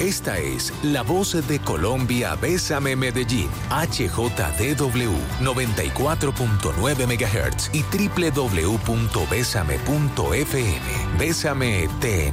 Esta es la voz de Colombia, Bésame Medellín, HJDW 94.9 MHz y www.besame.fm. Bésame te